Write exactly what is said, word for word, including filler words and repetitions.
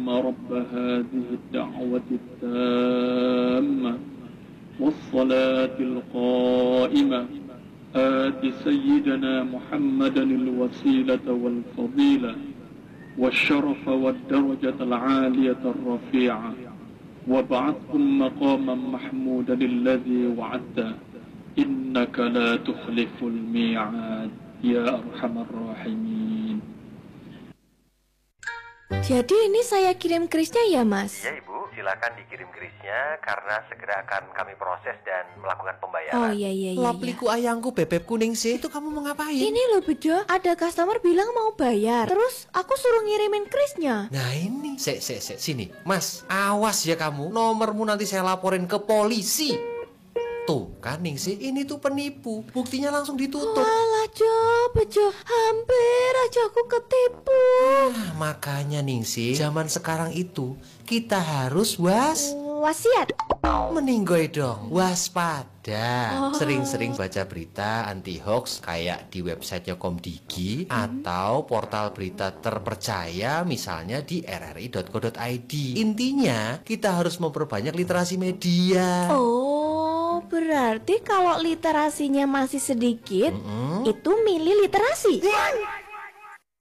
اللهم رب هذه الدعوة التامة والصلاة القائمة آت سيدنا محمدا الوسيلة والفضيلة والشرف والدرجة العالية الرفيعة وابعثهم مقاما محمودا الذي وعدته إنك لا تخلف الميعاد يا أرحم الراحمين. Jadi ini saya kirim kerisnya ya, Mas? Iya, Ibu, silakan dikirim kerisnya karena segera akan kami proses dan melakukan pembayaran. Oh iya iya iya. Lapliku ayangku bebek kuning sih. Itu kamu mau ngapain? Ini loh Bejo, ada customer bilang mau bayar. Terus aku suruh ngirimin kerisnya. Nah ini, sek sek sek sini, Mas. Awas ya kamu, nomormu nanti saya laporin ke polisi. Tuh kan Ningsih, ini tuh penipu. Buktinya langsung ditutup. Walah Jo, Bejo, hampir aja aku ketipu. Nah, makanya Ningsih, zaman sekarang itu kita harus was Wasiat. meninggoy dong, waspada. Oh. Sering-sering baca berita anti hoax kayak di websitenya Komdigi hmm. atau portal berita terpercaya misalnya di r r i dot co dot i d. Intinya kita harus memperbanyak literasi media. Oh, berarti kalau literasinya masih sedikit, Mm-mm. itu milih literasi.